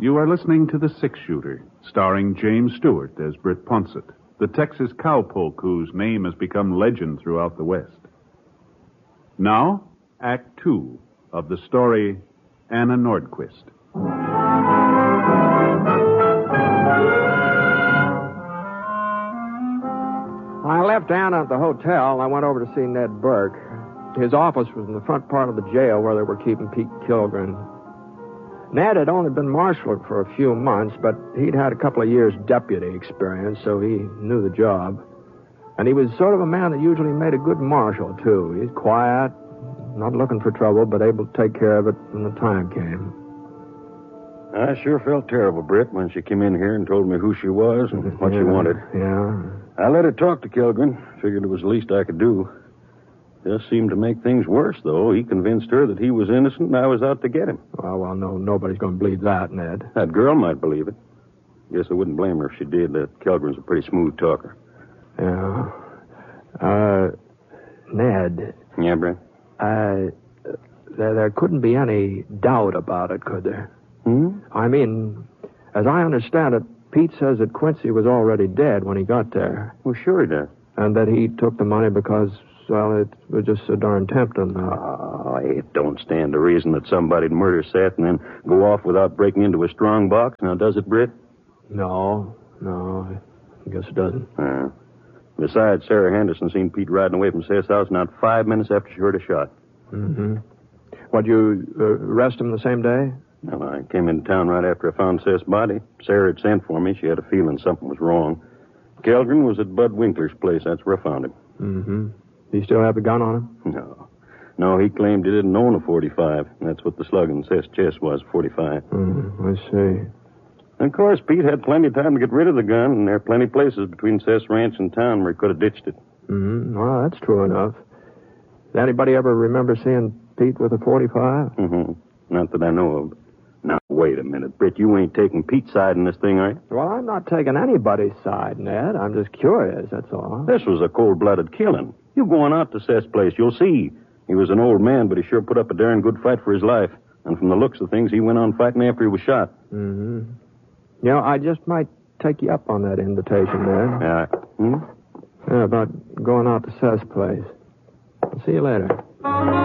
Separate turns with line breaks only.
You are listening to The Six-Shooter, starring James Stewart as Britt Ponsett, the Texas cowpoke whose name has become legend throughout the West. Now, Act 2 of the story Anna Nordquist.
I left Anna at the hotel, and I went over to see Ned Burke. His office was in the front part of the jail where they were keeping Pete Kilgren. Ned had only been marshaled for a few months, but he'd had a couple of years deputy experience, so he knew the job. And he was sort of a man that usually made a good marshal, too. He's quiet, not looking for trouble, but able to take care of it when the time came.
I sure felt terrible, Britt, when she came in here and told me who she was and what she wanted.
Yeah.
I let her talk to Kilgren. Figured it was the least I could do. Just seemed to make things worse, though. He convinced her that he was innocent and I was out to get him.
Well, no, nobody's going to believe that, Ned.
That girl might believe it. Guess I wouldn't blame her if she did. That Kilgren's a pretty smooth talker.
Yeah. Ned.
Yeah, Britt?
There couldn't be any doubt about it, could there? I mean, as I understand it, Pete says that Quincy was already dead when he got there.
Well, sure he does.
And that he took the money because, well, it was just so darn tempting.
Oh, it don't stand to reason that somebody'd murder Seth and then go off without breaking into a strong box. Now, does it, Britt?
No, I guess it doesn't.
Besides, Sarah Henderson seen Pete riding away from Seth's house not 5 minutes after she heard a shot.
Mm-hmm. What'd you arrest him the same day?
Well, I came into town right after I found Seth's body. Sarah had sent for me. She had a feeling something was wrong. Kilgren was at Bud Winkler's place. That's where I found him.
Mm-hmm. Do you still have the gun on him?
No, he claimed he didn't own a .45. That's what the slug in Seth's chest was, .45.
I see.
And of course, Pete had plenty of time to get rid of the gun, and there are plenty of places between Seth's ranch and town where he could have ditched it.
Mm-hmm. Well, that's true enough. Does anybody ever remember seeing Pete with a .45?
Mm-hmm. Not that I know of. Now, wait a minute, Britt. You ain't taking Pete's side in this thing, are you?
Well, I'm not taking anybody's side, Ned. I'm just curious, that's all.
This was a cold-blooded killing. You going out to Seth's place, you'll see. He was an old man, but he sure put up a darn good fight for his life. And from the looks of things, he went on fighting after he was shot.
Mm-hmm. You know, I just might take you up on that invitation, Ned.
Yeah.
Yeah, about going out to Seth's place. I'll see you later.